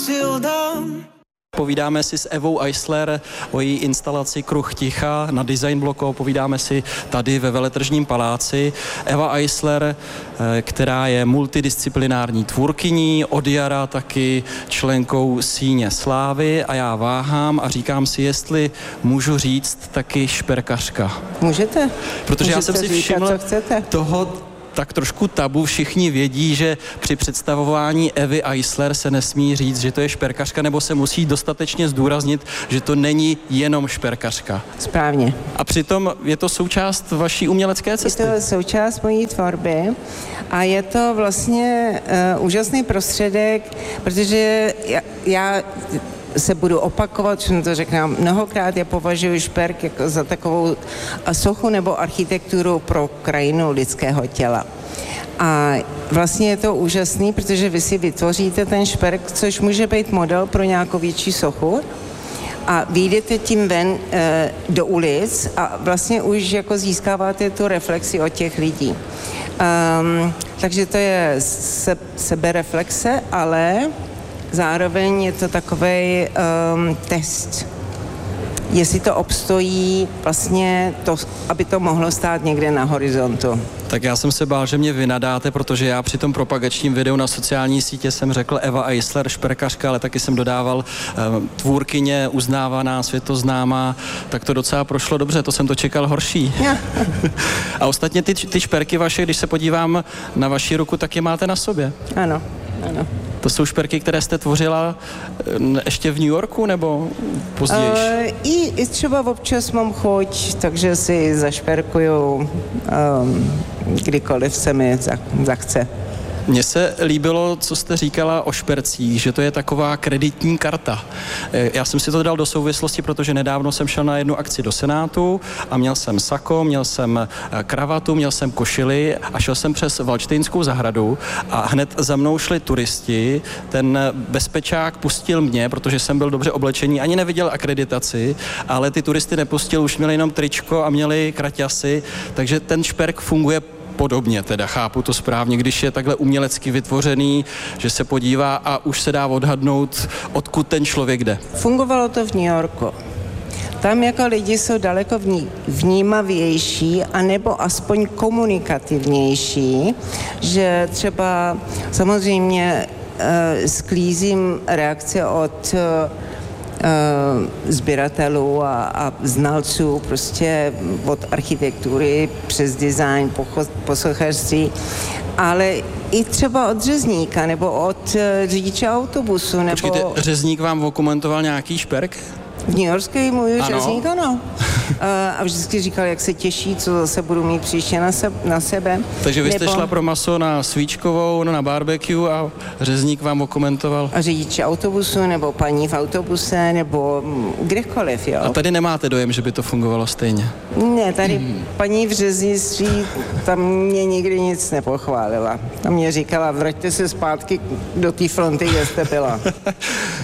still down. Povídáme si s Evou Eisler o její instalaci Kruh ticha na Design bloku, povídáme si tady ve Veletržním paláci. Eva Eisler, která je multidisciplinární tvůrkyní, od jara taky členkou Síně slávy a já váhám a říkám si, jestli můžu říct taky šperkařka. Můžete. Protože já jsem si všiml říkat, toho tak trošku tabu, všichni vědí, že při představování Evy Eisler se nesmí říct, že to je šperkařka, nebo se musí dostatečně zdůraznit, že to není jenom šperkařka. Správně. A přitom je to součást vaší umělecké cesty. Je to součást mojí tvorby a je to vlastně úžasný prostředek, protože já se budu opakovat, že to řeknu mnohokrát, já považuji šperk jako za takovou sochu nebo architekturu pro krajinu lidského těla. A vlastně je to úžasný, protože vy si vytvoříte ten šperk, což může být model pro nějakou větší sochu, a vyjdete tím ven do ulic a vlastně už jako získáváte tu reflexi od těch lidí. Takže to je sebereflexe, ale zároveň je to takovej test, jestli to obstojí vlastně, aby to mohlo stát někde na horizontu. Tak já jsem se bál, že mě vynadáte, protože já při tom propagačním videu na sociální sítě jsem řekl Eva Eisler, šperkařka, ale taky jsem dodával tvůrkyně, uznávaná, světoznámá, tak to docela prošlo dobře, to jsem to čekal horší. A ostatně ty šperky vaše, když se podívám na vaši ruku, tak je máte na sobě. Ano, ano. To jsou šperky, které jste tvořila ještě v New Yorku, nebo později? I třeba občas mám chuť, takže si zašperkuju, kdykoliv se mi zachce. Mně se líbilo, co jste říkala o špercích, že to je taková kreditní karta. Já jsem si to dal do souvislosti, protože nedávno jsem šel na jednu akci do Senátu a měl jsem sako, měl jsem kravatu, měl jsem košili a šel jsem přes Valdštejnskou zahradu a hned za mnou šli turisti. Ten bezpečák pustil mě, protože jsem byl dobře oblečený, ani neviděl akreditaci, ale ty turisty nepustil, už měli jenom tričko a měli kraťasy, takže ten šperk funguje podobně, teda chápu to správně, když je takhle umělecky vytvořený, že se podívá a už se dá odhadnout, odkud ten člověk jde. Fungovalo to v New Yorku. Tam jako lidi jsou daleko vnímavější anebo aspoň komunikativnější, že třeba samozřejmě sklízím reakce od sběratelů a znalců prostě od architektury přes design, posluchačství, ale i třeba od řezníka nebo od řidiče autobusu. Nebo... Počkejte, řezník vám okomentoval nějaký šperk? V New Yorkský můj řezník, ano. A vždycky říkal, jak se těší, co zase budu mít příště na sebe. Takže vy jste šla pro maso na svíčkovou, na barbecue a řezník vám okomentoval? A řidič autobusu, nebo paní v autobuse, nebo kdekoliv, jo. A tady nemáte dojem, že by to fungovalo stejně? Ne, tady paní v řeznictví, tam mě nikdy nic nepochválila. Tam mě říkala, vraťte se zpátky do té fronty, kde jste byla.